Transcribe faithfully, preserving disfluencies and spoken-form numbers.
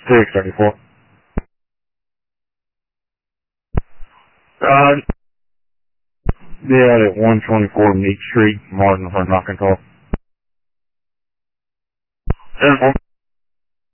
six thirty-four. Uh, yeah, at one twenty-four Meek Street, Martin, if I'm not control. ten four.